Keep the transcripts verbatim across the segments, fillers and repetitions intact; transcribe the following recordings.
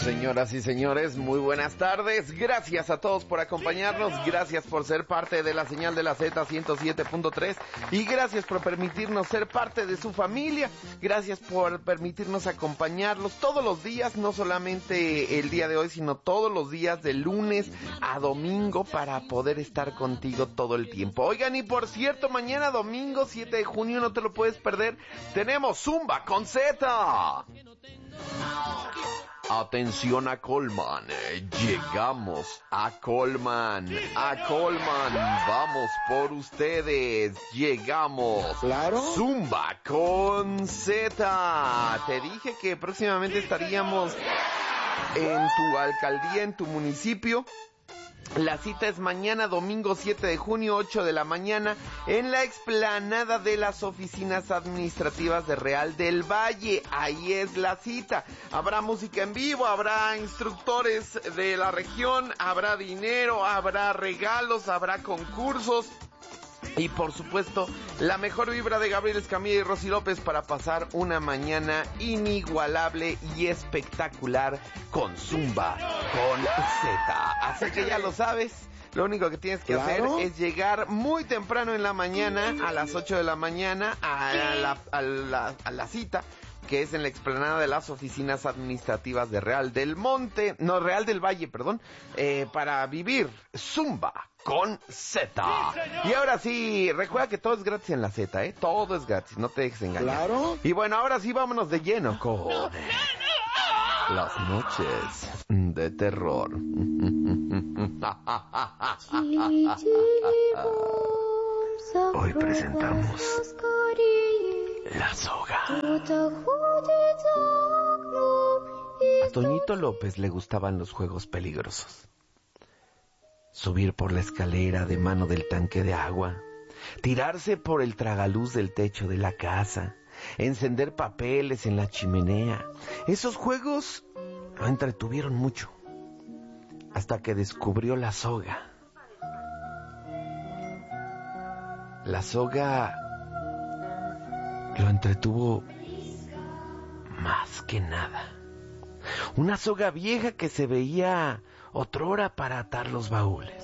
Señoras y señores, muy buenas tardes. Gracias a todos por acompañarnos. Gracias por ser parte de la señal de la Z ciento siete punto tres. Y gracias por permitirnos ser parte de su familia. Gracias por permitirnos acompañarlos todos los días. No solamente el día de hoy, sino todos los días de lunes a domingo para poder estar contigo todo el tiempo. Oigan, y por cierto, mañana domingo siete de junio, no te lo puedes perder. Tenemos Zumba con Z. Atención a Colman, llegamos a Colman, a Colman, vamos por ustedes, llegamos. Claro. Zumba con Z. Te dije que próximamente estaríamos en tu alcaldía, en tu municipio. La cita es mañana domingo siete de junio, ocho de la mañana, en la explanada de las oficinas administrativas de Real del Valle. Ahí es la cita. Habrá música en vivo, habrá instructores de la región, habrá dinero, habrá regalos, habrá concursos. Y por supuesto, la mejor vibra de Gabriel Escamilla y Rosy López para pasar una mañana inigualable y espectacular con Zumba con Z. Así que ya lo sabes, lo único que tienes que Claro. hacer es llegar muy temprano en la mañana, a las ocho de la mañana, a la, a la, a la cita, que es en la explanada de las oficinas administrativas de Real del Monte, no, Real del Valle, perdón, eh, para vivir Zumba con Z. Y ahora sí, recuerda que todo es gratis en la Z, ¿eh? Todo es gratis, no te dejes engañar. Claro. Y bueno, ahora sí vámonos de lleno con las noches de terror. Hoy presentamos La Soga. A Toñito López le gustaban los juegos peligrosos. Subir por la escalera de mano del tanque de agua, tirarse por el tragaluz del techo de la casa, encender papeles en la chimenea. Esos juegos lo entretuvieron mucho, hasta que descubrió la soga. La soga lo entretuvo más que nada. Una soga vieja que se veía otrora para atar los baúles,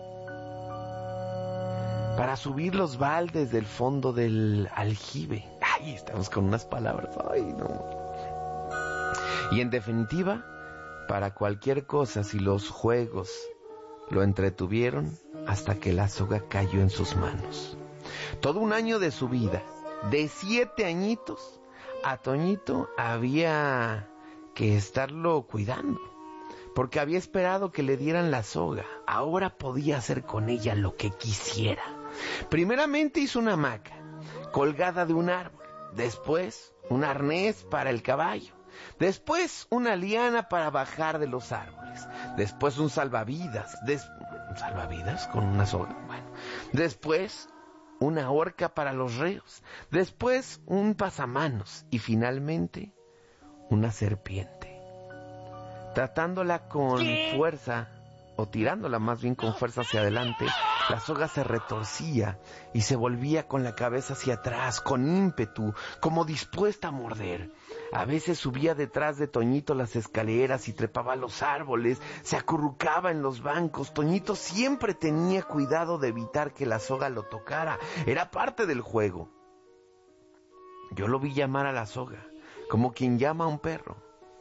para subir los baldes del fondo del aljibe. Ay, estamos con unas palabras. Ay, no. Y en definitiva, para cualquier cosa si los juegos lo entretuvieron hasta que la soga cayó en sus manos. Todo un año de su vida, de siete añitos, a Toñito había que estarlo cuidando, porque había esperado que le dieran la soga. Ahora podía hacer con ella lo que quisiera. Primeramente hizo una hamaca colgada de un árbol, después un arnés para el caballo, después una liana para bajar de los árboles, después un salvavidas, des... ¿un salvavidas con una soga? Bueno, después una horca para los reos, después un pasamanos y finalmente una serpiente. Tratándola con fuerza, o tirándola más bien con fuerza hacia adelante, la soga se retorcía y se volvía con la cabeza hacia atrás, con ímpetu, como dispuesta a morder. A veces subía detrás de Toñito las escaleras y trepaba a los árboles, se acurrucaba en los bancos. Toñito siempre tenía cuidado de evitar que la soga lo tocara. Era parte del juego. Yo lo vi llamar a la soga, como quien llama a un perro.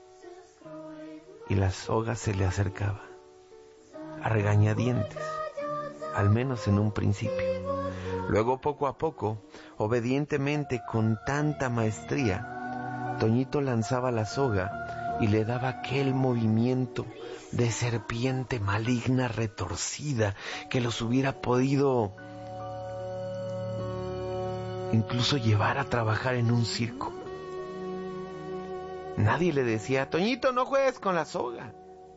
Y la soga se le acercaba, a regañadientes, al menos en un principio. Luego, poco a poco, obedientemente, con tanta maestría, Toñito lanzaba la soga y le daba aquel movimiento de serpiente maligna retorcida que los hubiera podido incluso llevar a trabajar en un circo. Nadie le decía: Toñito, no juegues con la soga.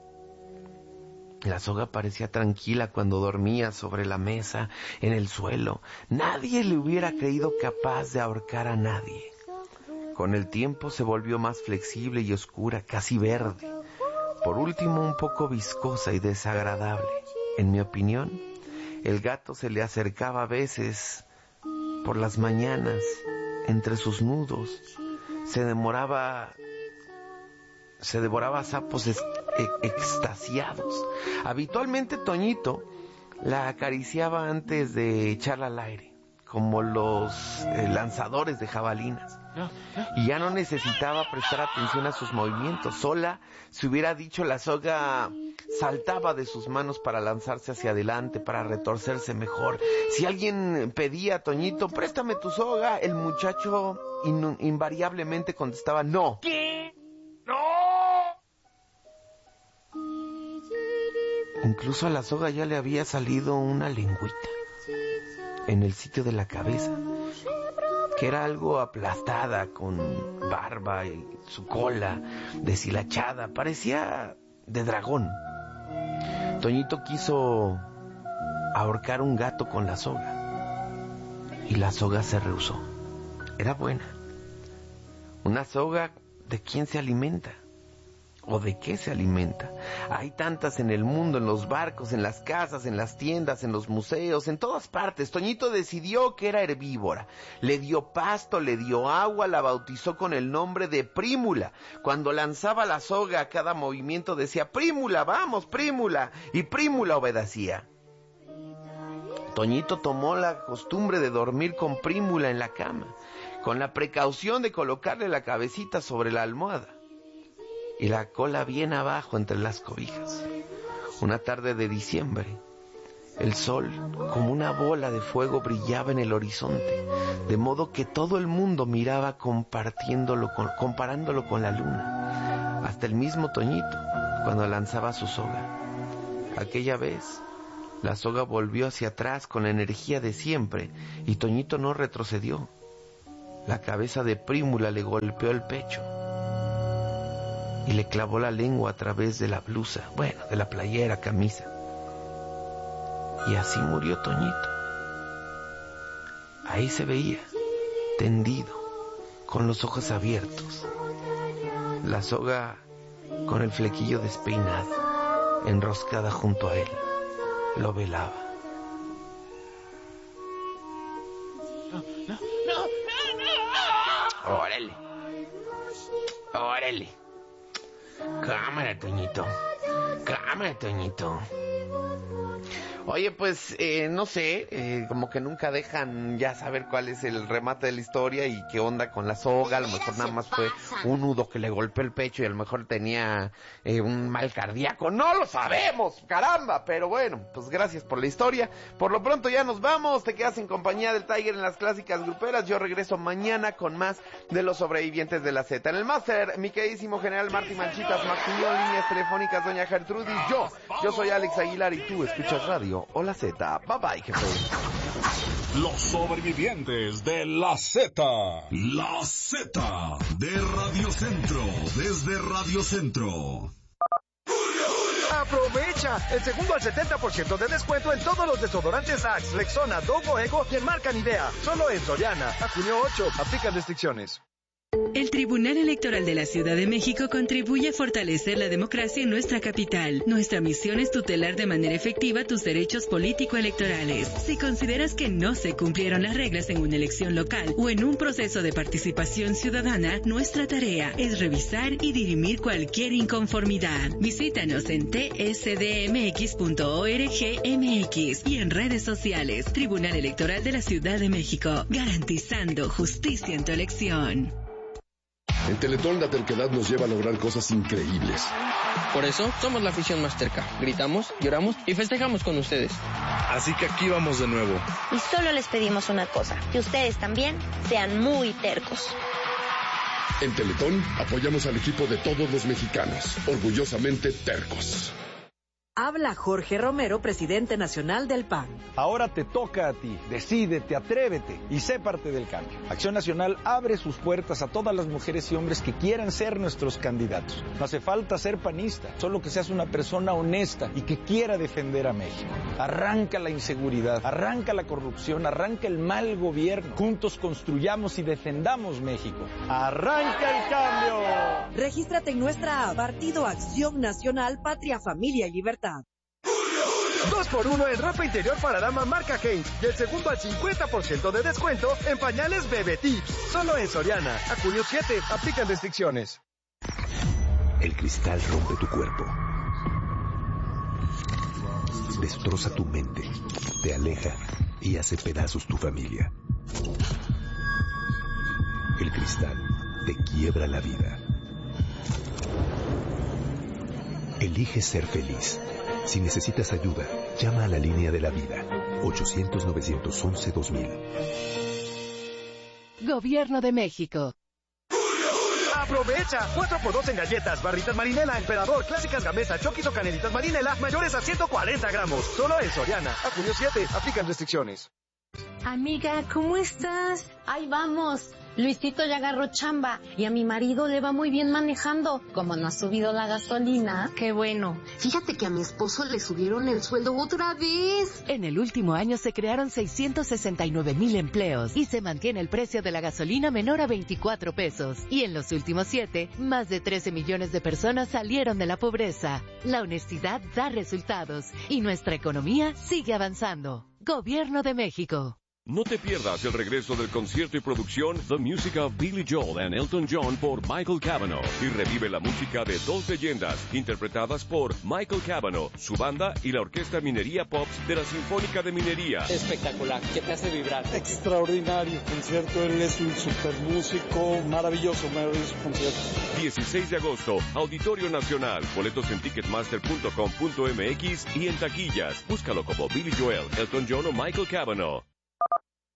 La soga parecía tranquila cuando dormía sobre la mesa, en el suelo. Nadie le hubiera creído capaz de ahorcar a nadie. Con el tiempo se volvió más flexible y oscura, casi verde. Por último, un poco viscosa y desagradable. En mi opinión, el gato se le acercaba a veces por las mañanas, entre sus nudos. Se demoraba se devoraba sapos ex- ex- extasiados. Habitualmente Toñito la acariciaba antes de echarla al aire, como los eh, lanzadores de jabalinas. Y ya no necesitaba prestar atención a sus movimientos. Sola, si hubiera dicho, la soga saltaba de sus manos para lanzarse hacia adelante, para retorcerse mejor. Si alguien pedía a Toñito, préstame tu soga, el muchacho in- invariablemente contestaba, no. ¿Qué? ¡No! Incluso a la soga ya le había salido una lengüita en el sitio de la cabeza, que era algo aplastada, con barba y su cola deshilachada, parecía de dragón. Toñito quiso ahorcar un gato con la soga, y la soga se rehusó. Era buena. Una soga, ¿de quién se alimenta? ¿O de qué se alimenta? Hay tantas en el mundo, en los barcos, en las casas, en las tiendas, en los museos, en todas partes. Toñito decidió que era herbívora. Le dio pasto, le dio agua, la bautizó con el nombre de Prímula. Cuando lanzaba la soga a cada movimiento decía, Prímula, vamos, Prímula. Y Prímula obedecía. Toñito tomó la costumbre de dormir con Prímula en la cama, con la precaución de colocarle la cabecita sobre la almohada y la cola bien abajo entre las cobijas. Una tarde de diciembre, el sol, como una bola de fuego, brillaba en el horizonte, de modo que todo el mundo miraba compartiéndolo con, comparándolo con la luna, hasta el mismo Toñito, cuando lanzaba su soga. Aquella vez, la soga volvió hacia atrás con la energía de siempre, y Toñito no retrocedió. La cabeza de Prímula le golpeó el pecho y le clavó la lengua a través de la blusa, bueno, de la playera, camisa. Y así murió Toñito. Ahí se veía, tendido, con los ojos abiertos. La soga con el flequillo despeinado, enroscada junto a él, lo velaba. No, no, no, no, no. Órale. Órale. Cámara, Toñito. Cámara, Toñito. Oye, pues, eh, no sé, eh, como que nunca dejan ya saber cuál es el remate de la historia y qué onda con la soga. A lo mejor nada más fue un nudo que le golpeó el pecho y a lo mejor tenía eh, un mal cardíaco. No lo sabemos, caramba. Pero bueno, pues gracias por la historia. Por lo pronto ya nos vamos. Te quedas en compañía del Tiger en las clásicas gruperas. Yo regreso mañana con más de los sobrevivientes de la Z. En el máster, mi queridísimo general Marty Manchitas, Maximiliano, líneas telefónicas, doña Gertrudis. Yo, yo soy Alex Aguilar y tú escuchas radio o la Z. Bye bye, jefe. Los sobrevivientes de la Z. La Z de Radio Centro, desde Radio Centro. ¡Aprovecha! El segundo al setenta por ciento de descuento en todos los desodorantes Axe, Rexona, Dogo Ego y en marca Nivea. Solo en Soriana. A junio ocho. Aplican restricciones. El Tribunal Electoral de la Ciudad de México contribuye a fortalecer la democracia en nuestra capital. Nuestra misión es tutelar de manera efectiva tus derechos político-electorales. Si consideras que no se cumplieron las reglas en una elección local o en un proceso de participación ciudadana, nuestra tarea es revisar y dirimir cualquier inconformidad. Visítanos en t s d m x punto org m x y en redes sociales. Tribunal Electoral de la Ciudad de México, garantizando justicia en tu elección. En Teletón la terquedad nos lleva a lograr cosas increíbles. Por eso somos la afición más terca. Gritamos, lloramos y festejamos con ustedes. Así que aquí vamos de nuevo. Y solo les pedimos una cosa, que ustedes también sean muy tercos. En Teletón apoyamos al equipo de todos los mexicanos, orgullosamente tercos. Habla Jorge Romero, presidente nacional del P A N. Ahora te toca a ti. Decídete, atrévete y sé parte del cambio. Acción Nacional abre sus puertas a todas las mujeres y hombres que quieran ser nuestros candidatos. No hace falta ser panista, solo que seas una persona honesta y que quiera defender a México. Arranca la inseguridad, arranca la corrupción, arranca el mal gobierno. Juntos construyamos y defendamos México. ¡Arranca el cambio! Regístrate en nuestra app, Partido Acción Nacional, Patria, Familia y Libertad. Dos por uno en ropa interior para dama marca Hanes y el segundo al cincuenta por ciento de descuento en pañales Bebe Tips. Solo en Soriana. A junio siete. Aplican restricciones. El cristal rompe tu cuerpo. Destroza tu mente, te aleja y hace pedazos tu familia. El cristal te quiebra la vida. Elige ser feliz. Si necesitas ayuda, llama a la línea de la vida. ochocientos, novecientos once, dos mil. Gobierno de México. ¡Aprovecha! cuatro por dos en galletas, barritas Marinela, Emperador, clásicas Gamesa, Chokis o canelitas Marinela, mayores a ciento cuarenta gramos. Solo en Soriana. A junio siete, aplican restricciones. Amiga, ¿cómo estás? Ahí vamos. Luisito ya agarró chamba y a mi marido le va muy bien manejando. Como no ha subido la gasolina, qué bueno. Fíjate que a mi esposo le subieron el sueldo otra vez. En el último año se crearon seiscientos sesenta y nueve mil empleos y se mantiene el precio de la gasolina menor a veinticuatro pesos. Y en los últimos siete, más de trece millones de personas salieron de la pobreza. La honestidad da resultados y nuestra economía sigue avanzando. Gobierno de México. No te pierdas el regreso del concierto y producción The Music of Billy Joel and Elton John por Michael Cavanaugh y revive la música de dos leyendas interpretadas por Michael Cavanaugh, su banda y la Orquesta Minería Pops de la Sinfónica de Minería. Espectacular, que te hace vibrar. Extraordinario concierto, él es un super músico, maravilloso, maravilloso concierto. dieciséis de agosto, Auditorio Nacional, boletos en ticketmaster punto com punto m x y en taquillas. Búscalo como Billy Joel, Elton John o Michael Cavanaugh.